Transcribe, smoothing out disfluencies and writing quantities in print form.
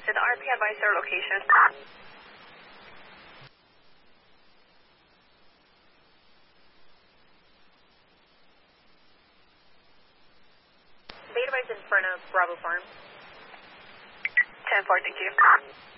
Did RP advise their location? Database in front of Bravo Farm. 10-4, thank you.